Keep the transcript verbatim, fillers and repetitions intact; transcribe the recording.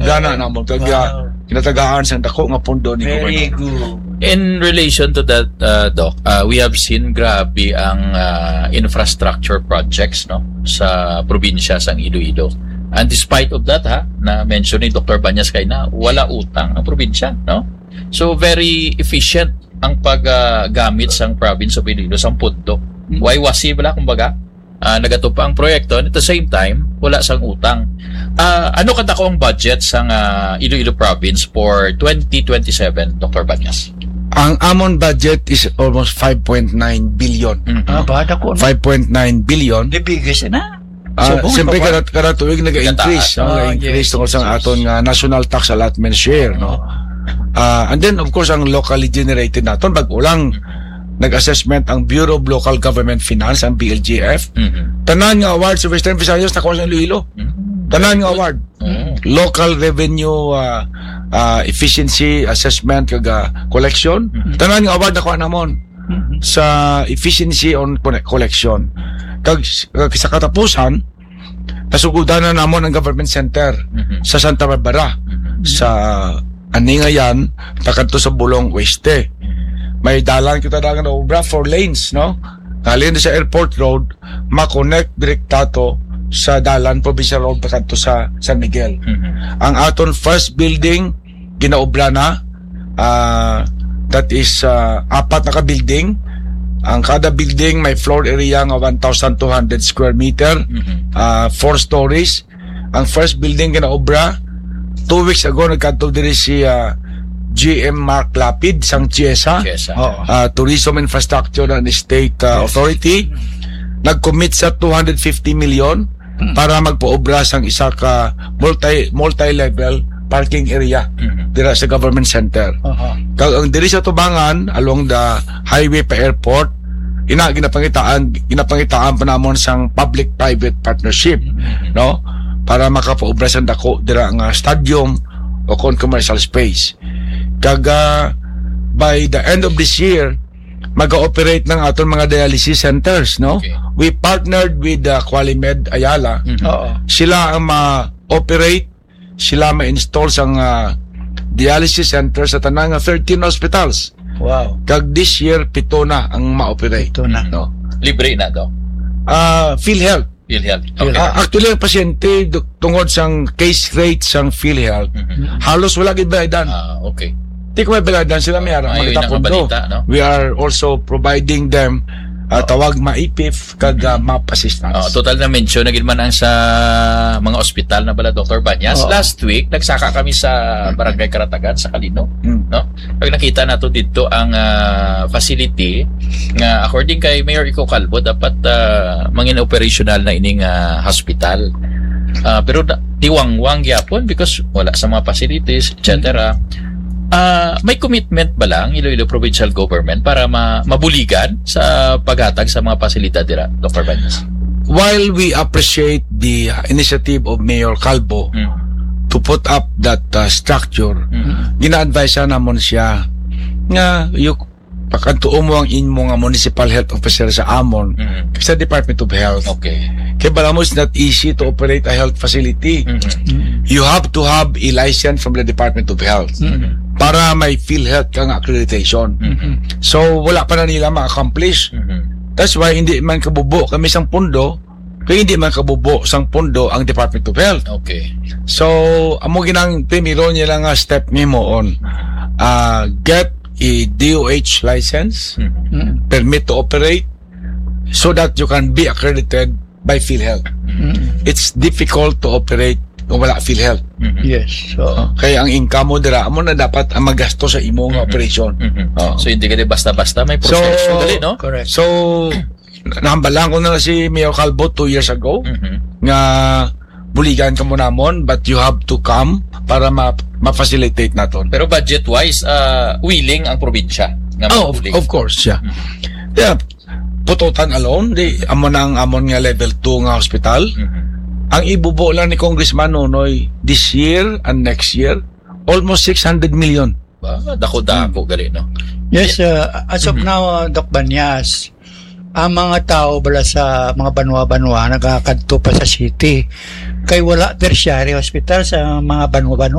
Ginugdana na mo. Kaya wow. Kinatagaan sa dako nga pondo ni Very good. In relation to that, uh, Doc, uh, we have seen grabe ang uh, infrastructure projects no sa probinsya sa Iloilo. And despite of that, ha, na mention ni Doctor Banyas kay na wala utang ang probinsya, no? So very efficient ang paggamit uh, sang province of Iloilo sang pondo. Why wasi bala kumbaga? Uh, nagato pa ang proyekto and at the same time wala sang utang. Uh, ano kada ko ang budget sang uh, Iloilo province for twenty twenty-seven, Doctor Banyas? Ang amon budget is almost five point nine billion. Mm-hmm. Ah, bada ko. five point nine billion. The biggest na. Uh, so, siyempre kada kada tuig nag-increase, no? Oh, Nag-increase yes, tungkol sa aton nga national tax allotment share, no? Uh, and then of course ang locally generated naton bag ulang nag-assessment ang Bureau of Local Government Finance, ang B L G F. Mm-hmm. Tanan nga award sa Western Visayas nakuha sa Iloilo. Mm-hmm. Tanan nga award. Mm-hmm. Local revenue uh, uh, efficiency assessment kaga collection. Mm-hmm. Tanan nga award nakuha namon mm-hmm. sa efficiency on collection. Kag, kag sa katapusan, nasugudan na namon ang government center mm-hmm. sa Santa Barbara. Mm-hmm. Sa Aningayan, takadto sa Bulong Oeste. May dalan kita dagan na obra, four lanes, no? Halin sa Airport Road, ma-connect direktato sa dalan Provincial Road pakadto sa San Miguel. Mm-hmm. Ang aton first building ginaobra na, uh, that is uh, apat na ka-building. Ang kada building may floor area nga one thousand two hundred square meter, mm-hmm. uh, four stories. Ang first building ginaobra, two weeks ago nagkadto diri si uh, G M Mark Lapid sang Chiesa, oh. uh, Tourism Infrastructure and State uh, yes. Authority, nag-commit sa two hundred fifty million mm-hmm. para magpaobra sang isa ka multi multi-level parking area mm-hmm. dira sa government center. Uh-huh. Kag ang diri sa Tubangan along the highway pa airport, ina ginapangitaan ginapangitaan pa namon sang public-private partnership, mm-hmm. no? Para makapaobra sang dako dira nga stadium o kon commercial space. Kaga by the end of this year mag-ooperate ng aton mga dialysis centers, no? Okay. We partnered with uh, Qualimed Ayala. Mm-hmm. Sila ang ma-operate, sila ma-install sang uh, dialysis centers sa tanang thirteen hospitals. Wow. Kag this year pito na ang ma-operate. Pito na, no? Libre na to. Ah, uh, PhilHealth. PhilHealth. Okay. Uh, actually, ang pasyente tungod sang case rate sang PhilHealth, mm-hmm. halos wala gid bayadan. Ah, uh, okay. Di ko may bayadan sila may arang magtapundo. No? We are also providing them uh, tawag ma-I P I F kag uh, map assistance. Oh, total na mention na gid man ang sa mga ospital na bala Doctor Banyas. Oh. Last week nagsaka kami sa Barangay Karatagan sa Calino, mm. no? Pag nakita nato dito ang uh, facility nga according kay Mayor Ico Calvo dapat uh, mangin operational na ining uh, hospital. Uh, pero na, tiwangwang gyapon because wala sa mga facilities, et cetera. Uh, may commitment ba lang Iloilo Provincial Government para ma mabuligan sa paghatag sa mga pasilidad dira, Doctor Banyas? While we appreciate the uh, initiative of Mayor Calvo mm. to put up that uh, structure, mm. gina-advise namon siya nga yung pakantuo mo ang inmo nga municipal health officer sa Amon mm. sa Department of Health. Okay. Kaya bala mo, it's not easy to operate a health facility. Mm-hmm. You have to have a license from the Department of Health mm-hmm. para may PhilHealth kang accreditation. Mm-hmm. So, wala pa na nila ma-accomplish. Mm-hmm. That's why hindi man kabubo kami sang pundo, kaya hindi man kabubo sang pundo ang Department of Health. Okay. So, amo ginang primero niya lang nga step nimo on uh, get a D O H license, mm-hmm. permit to operate, so that you can be accredited by PhilHealth. Mm-hmm. It's difficult to operate kung wala PhilHealth. Mm-hmm. Yes. So, uh, kaya ang income mo dira mo na dapat ang magasto sa imong mm-hmm. operation. Mm-hmm. Uh, so hindi ka basta-basta may proseso so, dali, no? Correct. So nahambalan ko na si Mayor Calvo two years ago mm-hmm. nga buligan ka mo namon but you have to come para ma ma-facilitate naton. Pero budget-wise, uh, willing ang probinsya. Nga oh, of, of course, yeah. Mm-hmm. Yeah. Pututan alone, di amon ang amon nga level two nga hospital. Mm-hmm. Ang ibubo lang ni Congressman Nonoy this year and next year, almost six hundred million. Ba, dako-dako mm. gali, no? Yes, uh, as of mm-hmm. now, uh, Doc Banyas, ang mga tao bala sa mga banwa-banwa nagakadto pa sa city. Kay wala tertiary hospital sa mga banwa-banwa.